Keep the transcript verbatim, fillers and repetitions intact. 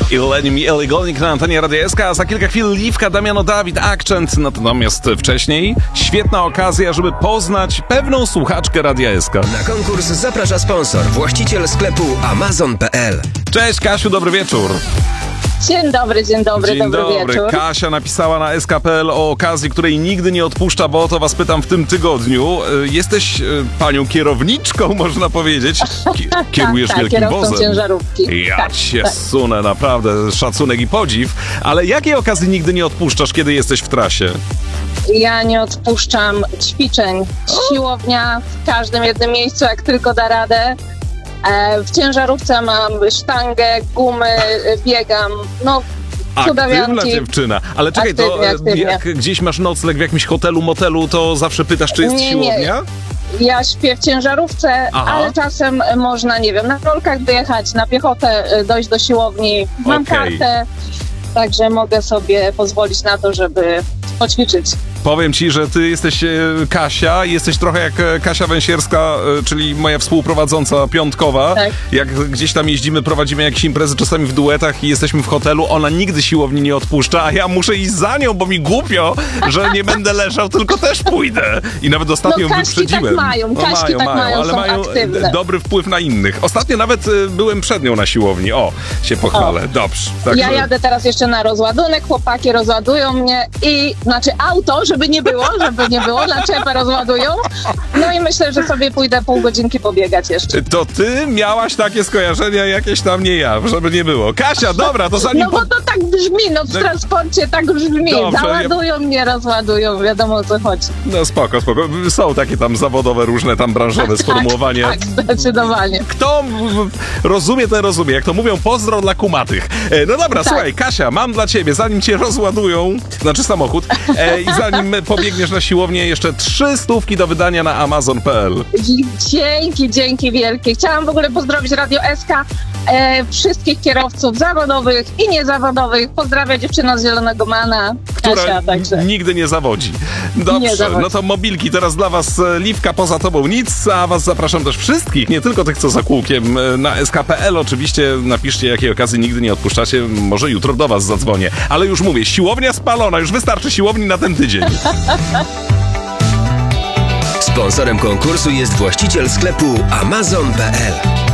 i Lenny Mi Eligonik na antenie Radia S K, a za kilka chwil Liwka, Damiano Dawid, Akcent. Natomiast wcześniej świetna okazja, żeby poznać pewną słuchaczkę Radia S K. Na konkurs zaprasza sponsor, właściciel sklepu amazon kropka p l. Cześć Kasiu, dobry wieczór. Dzień dobry, dzień dobry, Dzień dobry, dobry. wieczór. Kasia napisała na S K kropka p l o okazji, której nigdy nie odpuszcza, bo o to was pytam w tym tygodniu. Jesteś panią kierowniczką, można powiedzieć. Ki- kierujesz tak, tak, wielkim kierowcą wozem. ciężarówki. Ja tak, cię tak. sunę, naprawdę szacunek i podziw. Ale jakiej okazji nigdy nie odpuszczasz, kiedy jesteś w trasie? Ja nie odpuszczam ćwiczeń. Siłownia w każdym jednym miejscu, jak tylko da radę. E, w ciężarówce mam sztangę, gumy, biegam. No, Aktywna cudawianki. dziewczyna. Ale czekaj, to Aktywnie, aktywnie. jak gdzieś masz nocleg w jakimś hotelu, motelu, to zawsze pytasz, czy jest Nie, nie. siłownia? Ja śpię w ciężarówce, Aha. ale czasem można, nie wiem, na rolkach dojechać, na piechotę, dojść do siłowni. Mam Okej. kartę, także mogę sobie pozwolić na to, żeby poćwiczyć. Powiem ci, że ty jesteś e, Kasia i jesteś trochę jak e, Kasia Węsierska, e, czyli moja współprowadząca piątkowa. Tak. Jak gdzieś tam jeździmy, prowadzimy jakieś imprezy, czasami w duetach i jesteśmy w hotelu, ona nigdy siłowni nie odpuszcza, a ja muszę iść za nią, bo mi głupio, że nie będę leżał, tylko też pójdę. I nawet ostatnio ją No, Kaśki wyprzedziłem. tak mają, No, Kaśki tak mają, ale są mają aktywne. e, dobry wpływ na innych. Ostatnio nawet e, byłem przed nią na siłowni. O, się pochwalę. O. Dobrze. Także... Ja jadę teraz jeszcze na rozładunek, chłopaki rozładują mnie i, znaczy auto, żeby nie było, żeby nie było, naczepę rozładują. No i myślę, że sobie pójdę pół godzinki pobiegać jeszcze. To ty miałaś takie skojarzenia jakieś tam, nie ja, żeby nie było. Kasia, dobra, to zanim... No bo to tak brzmi, no w transporcie tak brzmi. Dobrze, Załadują mnie, rozładują, wiadomo o co chodzi. No spoko, spoko. Są takie tam zawodowe, różne tam branżowe sformułowania. Tak, tak, zdecydowanie. Kto rozumie, ten rozumie. Jak to mówią, pozdro dla kumatych. E, no dobra, Tak. słuchaj, Kasia, mam dla ciebie, zanim cię rozładują, znaczy samochód, e, i zanim pobiegniesz na siłownię, jeszcze trzy stówki do wydania na amazon kropka p l. Dzięki, dzięki wielkie. Chciałam w ogóle pozdrowić Radio S K, e, wszystkich kierowców zawodowych i niezawodowych. Pozdrawiam dziewczynę z Zielonego Mana, Która Kasia, także. nigdy nie zawodzi. Nie Dobrze, zawodzi. no to mobilki teraz dla was, e, Liwka, poza tobą nic, a was zapraszam też wszystkich, nie tylko tych, co za kółkiem, e, na S K kropka p l. Oczywiście napiszcie, jakiej okazji nigdy nie odpuszczacie, może jutro do was zadzwonię. Ale już mówię, siłownia spalona, już wystarczy siłowni na ten tydzień. Sponsorem konkursu jest właściciel sklepu amazon kropka p l.